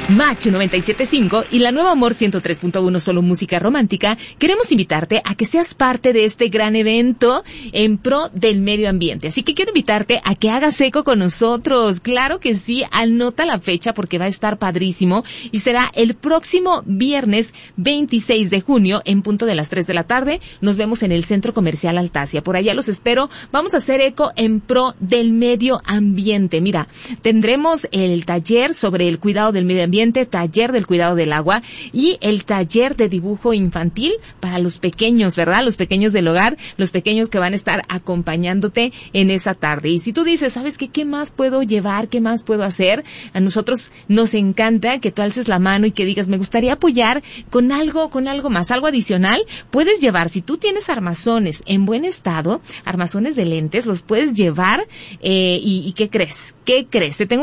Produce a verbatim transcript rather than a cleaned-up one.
Match noventa y siete punto cinco y la nueva Amor ciento tres punto uno, solo música romántica, queremos invitarte a que seas parte de este gran evento en pro del medio ambiente. Así que quiero invitarte a que hagas eco con nosotros. Claro que sí, anota la fecha porque va a estar padrísimo y será el próximo viernes veintiséis de junio en punto de las tres de la tarde. Nos vemos en el Centro Comercial Altasia. Por allá los espero. Vamos a hacer eco en pro del medio ambiente. Mira, tendremos el taller sobre el cuidado del medio ambiente, taller del cuidado del agua y el taller de dibujo infantil para los pequeños, ¿verdad? Los pequeños del hogar, los pequeños que van a estar acompañándote en esa tarde. Y si tú dices, ¿sabes qué? ¿Qué más puedo llevar? ¿Qué más puedo hacer? A nosotros nos encanta que tú alces la mano y que digas, me gustaría apoyar con algo, con algo más, algo adicional. Puedes llevar, si tú tienes armazones en buen estado, armazones de lentes, los puedes llevar eh, y, y ¿qué crees? ¿Qué crees? Te tengo